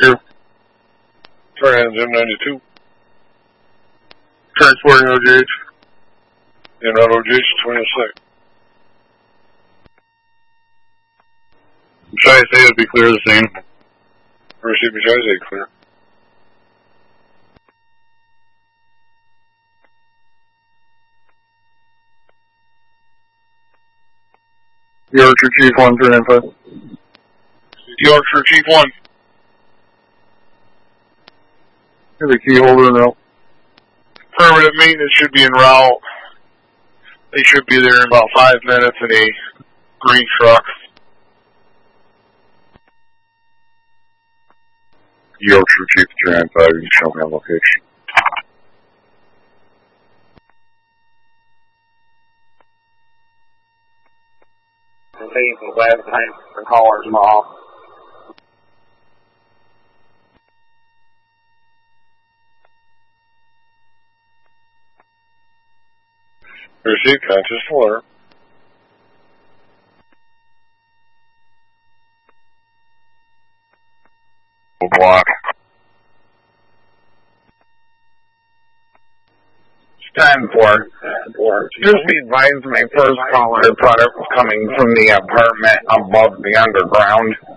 Here. Trans M92. Transporting OGH. En route OGH 26. Shai say it'd be clear of the scene. Receive Shai clear. Yorkshire Chief 1 for info. Yorkshire Chief 1. Here's a key holder in route. Affirmative, maintenance should be en route. They should be there in about 5 minutes in a green truck. Yorkshire Chief 395, you can show me on location. Taking glad time for callers off. Receive conscious alert. Block. Time for just be advised my first caller thought it was coming from the apartment above the underground.